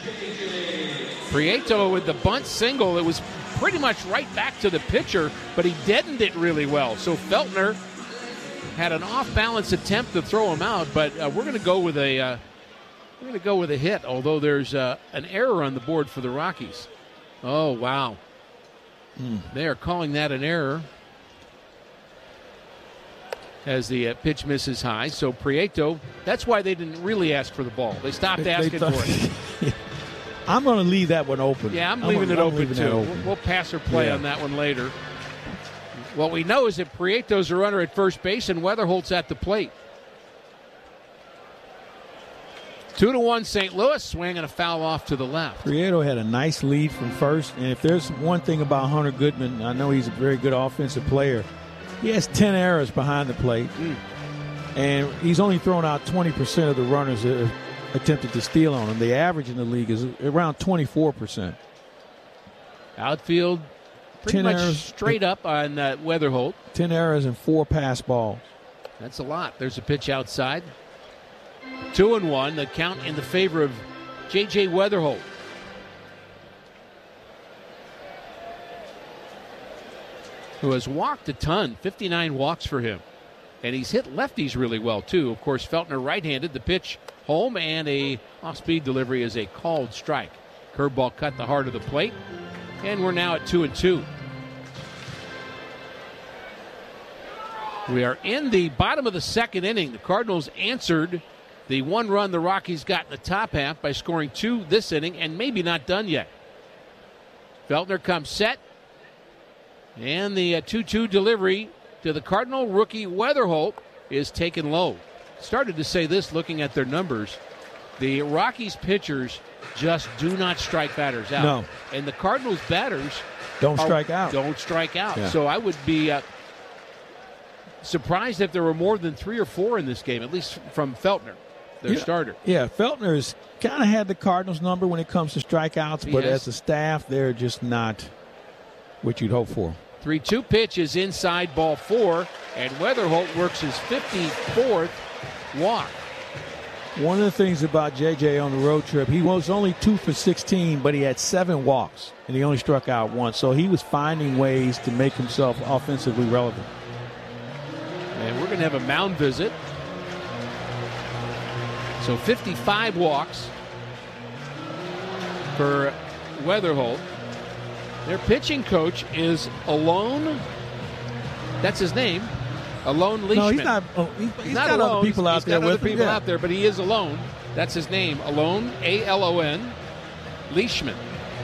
Prieto with the bunt single. It was pretty much right back to the pitcher, but he deadened it really well. So Feltner had an off-balance attempt to throw him out, but uh, we're going to go with a uh, we're going to go with a hit. Although there's uh, an error on the board for the Rockies. Oh wow, mm. They are calling that an error as the uh, pitch misses high. So Prieto, that's why they didn't really ask for the ball. They stopped they, asking they for it. I'm going to leave that one open. Yeah, I'm, I'm leaving gonna, it I'm open, leaving too. Open. We'll, we'll pass or play yeah. on that one later. What we know is that Prieto's a runner at first base and Weatherholt's at the plate. Two to one Saint Louis, swing and a foul off to the left. Prieto had a nice lead from first, and if there's one thing about Hunter Goodman, I know he's a very good offensive player. He has ten errors behind the plate, mm. and he's only thrown out twenty percent of the runners that have attempted to steal on him. The average in the league is around twenty-four percent. Outfield pretty ten much errors, straight up on uh, Weatherholt. ten errors and four pass balls. That's a lot. There's a pitch outside. Two and one. The count in the favor of J J. Weatherholt. Who has walked a ton. fifty-nine walks for him. And he's hit lefties really well, too. Of course, Feltner right-handed. The pitch home, and a off-speed delivery is a called strike. Curveball cut the heart of the plate, and we're now at two and two. We are in the bottom of the second inning. The Cardinals answered the one run the Rockies got in the top half by scoring two this inning, and maybe not done yet. Feltner comes set, and the two two delivery to the Cardinal rookie Weatherholt is taken low. Started to say this looking at their numbers. The Rockies pitchers just do not strike batters out. No. And the Cardinals batters Don't are, strike out. Don't strike out. Yeah. So I would be uh, surprised if there were more than three or four in this game, at least from Feltner, their yeah. starter. Yeah, Feltner's kind of had the Cardinals number when it comes to strikeouts, but Yes. as a staff, they're just not what you'd hope for. three two pitch is inside, ball four, and Weatherholt works his fifty-fourth walk. One of the things about J J on the road trip, he was only two for sixteen, but he had seven walks, and he only struck out once. So he was finding ways to make himself offensively relevant. And we're going to have a mound visit. So fifty-five walks for Weatherholt. Their pitching coach is Alon. That's his name. Alon Leishman. No, he's not. Oh, he's, he's not got alone. other people out he's there got with other him. people Yeah. out there, but he is alone. That's his name. Alon, A L O N, Leishman.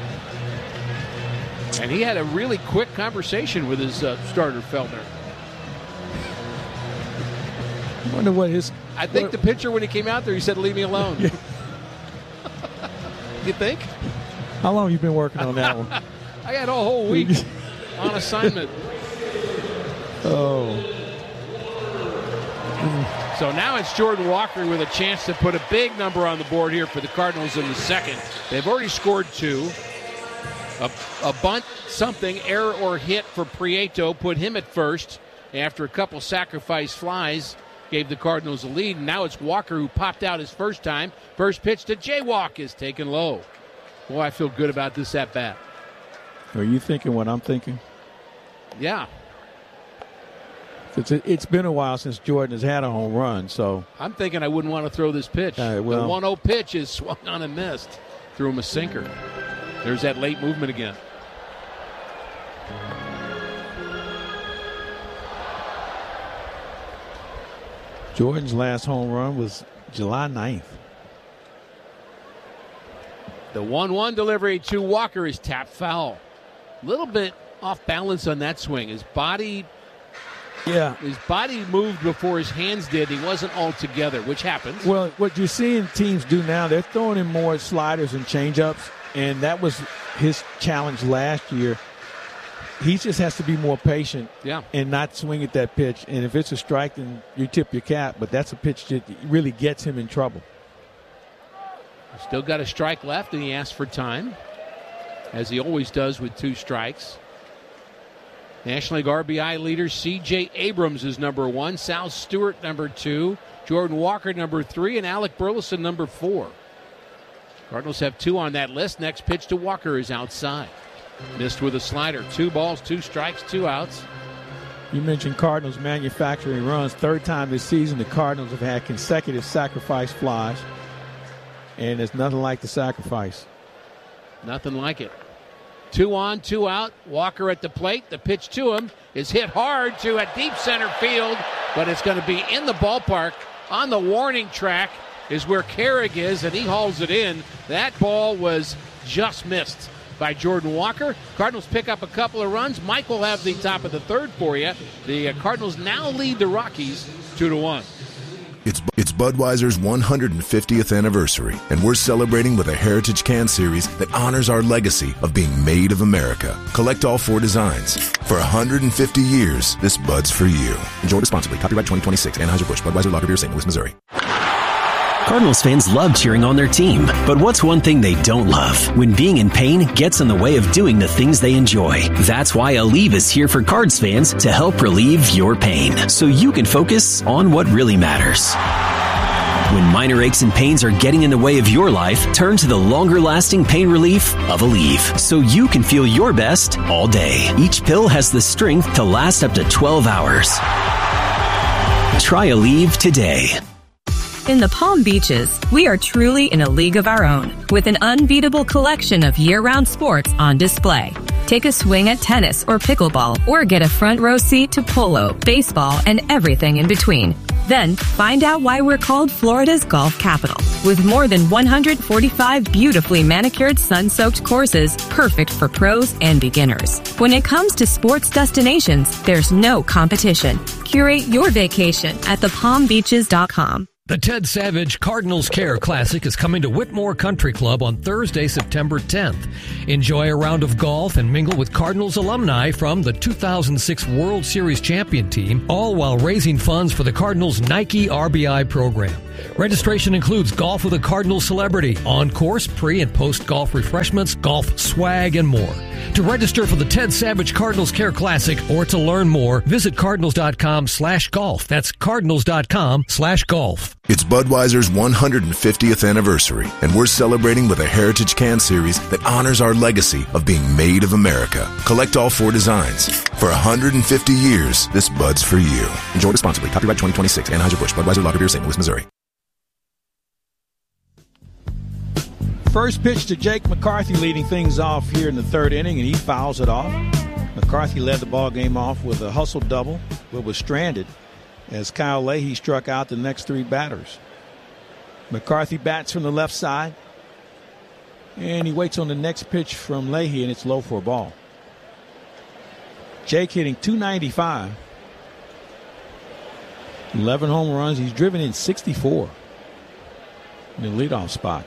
And he had a really quick conversation with his uh, starter, Feltner. I wonder what his. I think what, the pitcher, when he came out there, he said, "Leave me alone." You think? How long have you been working on that one? I got a whole week on assignment. Oh. So now it's Jordan Walker with a chance to put a big number on the board here for the Cardinals in the second. They've already scored two. A, a bunt, something, error or hit for Prieto put him at first after a couple sacrifice flies gave the Cardinals a lead. And now it's Walker who popped out his first time. First pitch to Jaywalk is taken low. Boy, I feel good about this at bat. Are you thinking what I'm thinking? Yeah. It's, it's been a while since Jordan has had a home run, so. I'm thinking I wouldn't want to throw this pitch. Uh, well, the one oh pitch is swung on and missed. Threw him a sinker. There's that late movement again. Jordan's last home run was July ninth. The one one delivery to Walker is tapped foul. A little bit off balance on that swing. His body, yeah, his body moved before his hands did. He wasn't all together, which happens. Well, what you're seeing teams do now, they're throwing in more sliders and changeups, and that was his challenge last year. He just has to be more patient, yeah, and not swing at that pitch. And if it's a strike, then you tip your cap. But that's a pitch that really gets him in trouble. Still got a strike left, and he asks for time, as he always does with two strikes. National League R B I leader C J Abrams is number one, Sal Stewart number two, Jordan Walker number three, and Alec Burleson number four. Cardinals have two on that list. Next pitch to Walker is outside. Missed with a slider. Two balls, two strikes, two outs. You mentioned Cardinals manufacturing runs. Third time this season the Cardinals have had consecutive sacrifice flies. And there's nothing like the sacrifice. Nothing like it. Two on, two out. Walker at the plate. The pitch to him is hit hard to a deep center field, but it's going to be in the ballpark. On the warning track is where Carrick is, and he hauls it in. That ball was just missed by Jordan Walker. Cardinals pick up a couple of runs. Mike will have the top of the third for you. The Cardinals now lead the Rockies two to one. It's it's Budweiser's one hundred fiftieth anniversary, and we're celebrating with a Heritage Can Series that honors our legacy of being made of America. Collect all four designs. For one hundred fifty years, this Bud's for you. Enjoy responsibly. Copyright twenty twenty-six. Anheuser-Busch. Budweiser Lager Beer, Saint Louis, Missouri. Cardinals fans love cheering on their team, but what's one thing they don't love? When being in pain gets in the way of doing the things they enjoy. That's why Aleve is here for Cards fans to help relieve your pain, so you can focus on what really matters. When minor aches and pains are getting in the way of your life, turn to the longer-lasting pain relief of Aleve, so you can feel your best all day. Each pill has the strength to last up to twelve hours. Try Aleve today. In the Palm Beaches, we are truly in a league of our own, with an unbeatable collection of year-round sports on display. Take a swing at tennis or pickleball, or get a front row seat to polo, baseball, and everything in between. Then, find out why we're called Florida's golf capital, with more than one hundred forty-five beautifully manicured sun-soaked courses perfect for pros and beginners. When it comes to sports destinations, there's no competition. Curate your vacation at the palm beaches dot com. The Ted Savage Cardinals Care Classic is coming to Whitmore Country Club on Thursday, September tenth. Enjoy a round of golf and mingle with Cardinals alumni from the two thousand six World Series champion team, all while raising funds for the Cardinals Nike R B I program. Registration includes golf with a Cardinals celebrity, on-course, pre- and post-golf refreshments, golf swag, and more. To register for the Ted Savage Cardinals Care Classic or to learn more, visit cardinals.com slash golf. That's cardinals.com slash golf. It's Budweiser's one hundred fiftieth anniversary, and we're celebrating with a Heritage Can Series that honors our legacy of being made of America. Collect all four designs. For one hundred fifty years, this Bud's for you. Enjoy responsibly. Copyright twenty twenty-six. Anheuser-Busch. Budweiser Lager Beer, Saint Louis, Missouri. First pitch to Jake McCarthy, leading things off here in the third inning, and he fouls it off. McCarthy led the ball game off with a hustle double, but was stranded as Kyle Leahy struck out the next three batters. McCarthy bats from the left side, and he waits on the next pitch from Leahy, and it's low for a ball. Jake hitting two ninety-five. eleven home runs. He's driven in sixty-four in the leadoff spot.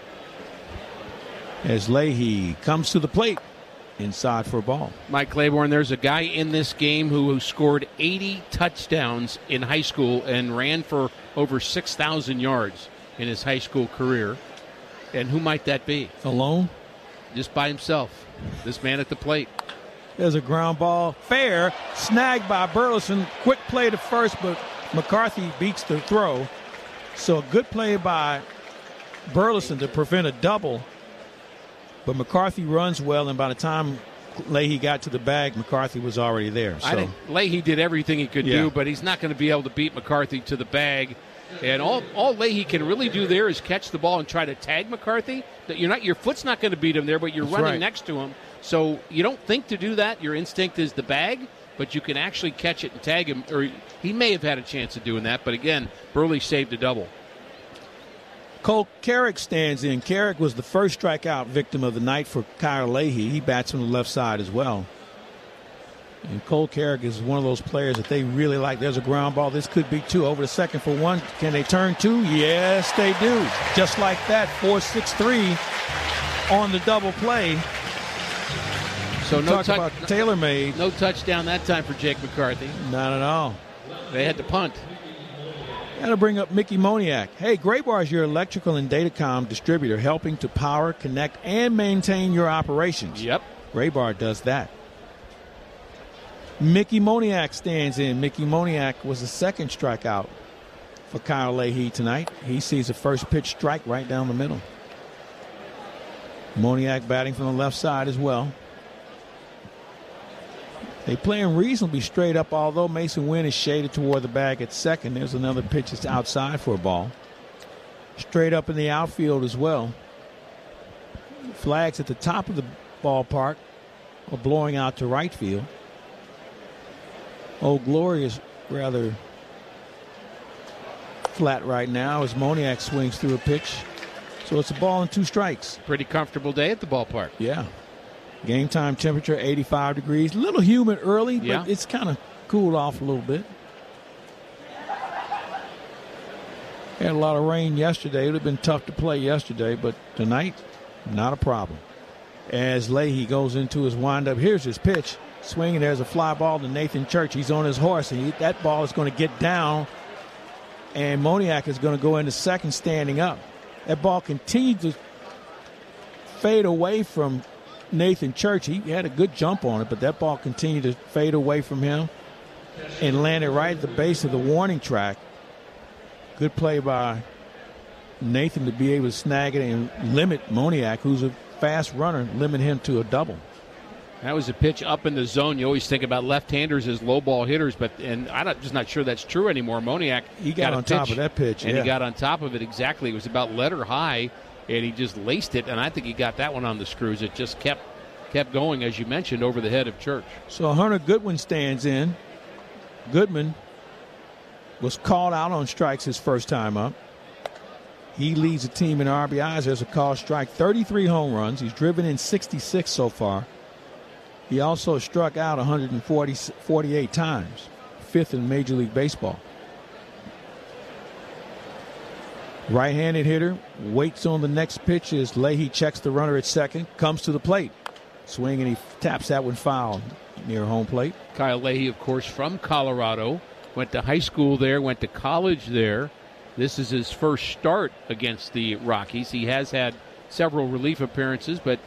As Leahy comes to the plate inside for a ball. Mike Claiborne, there's a guy in this game who scored eighty touchdowns in high school and ran for over six thousand yards in his high school career. And who might that be? Alone? Just by himself. This man at the plate. There's a ground ball. Fair. Snagged by Burleson. Quick play to first, but McCarthy beats the throw. So a good play by Burleson to prevent a double. But McCarthy runs well, and by the time Leahy got to the bag, McCarthy was already there. So. I think Leahy did everything he could yeah. do, but he's not going to be able to beat McCarthy to the bag. And all, all Leahy can really do there is catch the ball and try to tag McCarthy. That you're not, your foot's not going to beat him there, but you're That's running right. next to him. So you don't think to do that. Your instinct is the bag, but you can actually catch it and tag him. Or he may have had a chance of doing that, but again, Burley saved a double. Cole Carrick stands in. Carrick was the first strikeout victim of the night for Kyle Leahy. He bats from the left side as well. And Cole Carrick is one of those players that they really like. There's a ground ball. This could be two. Over the second for one. Can they turn two? Yes, they do. Just like that, four six three on the double play. So no Talk touch, about tailor-made. No touchdown that time for Jake McCarthy. Not at all. They had to punt. That'll bring up Mickey Moniak. Hey, Graybar is your electrical and datacom distributor, helping to power, connect, and maintain your operations. Yep. Graybar does that. Mickey Moniak stands in. Mickey Moniak was the second strikeout for Kyle Leahy tonight. He sees a first pitch strike right down the middle. Moniak batting from the left side as well. They playing reasonably straight up, although Mason Wynn is shaded toward the bag at second. There's another pitch that's outside for a ball. Straight up in the outfield as well. Flags at the top of the ballpark are blowing out to right field. Old Glory is rather flat right now as Moniak swings through a pitch. So it's a ball and two strikes. Pretty comfortable day at the ballpark. Yeah. Game time temperature eighty-five degrees. A little humid early, but yeah. it's kind of cooled off a little bit. Had a lot of rain yesterday. It would have been tough to play yesterday, but tonight, not a problem. As Leahy goes into his windup, here's his pitch. Swinging, there's a fly ball to Nathan Church. He's on his horse, and he, that ball is going to get down, and Moniak is going to go into second standing up. That ball continued to fade away from Nathan Church. He had a good jump on it, but that ball continued to fade away from him and landed right at the base of the warning track. Good play by Nathan to be able to snag it and limit Moniak, who's a fast runner, limit him to a double. That was a pitch up in the zone. You always think about left-handers as low ball hitters, but and I'm just not sure that's true anymore. Moniak he got, got on top of that pitch, and yeah. he got on top of it exactly. It was about letter high, and he just laced it. And I think he got that one on the screws. It just kept kept going, as you mentioned, over the head of Church. So Hunter Goodwin stands in. Goodman was called out on strikes his first time up. He leads the team in R B Is. There's a call strike, thirty-three home runs. He's driven in sixty-six so far. He also struck out one hundred forty, forty-eight times, fifth in Major League Baseball. Right-handed hitter, waits on the next pitch as Leahy checks the runner at second, comes to the plate. Swing, and he taps that one foul near home plate. Kyle Leahy, of course, from Colorado, went to high school there, went to college there. This is his first start against the Rockies. He has had several relief appearances, but